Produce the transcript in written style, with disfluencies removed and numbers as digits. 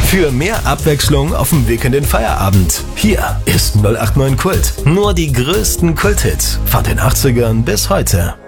Für mehr Abwechslung auf dem Weg in den Feierabend. Hier ist 089 Kult. Nur die größten Kulthits von den 80ern bis heute.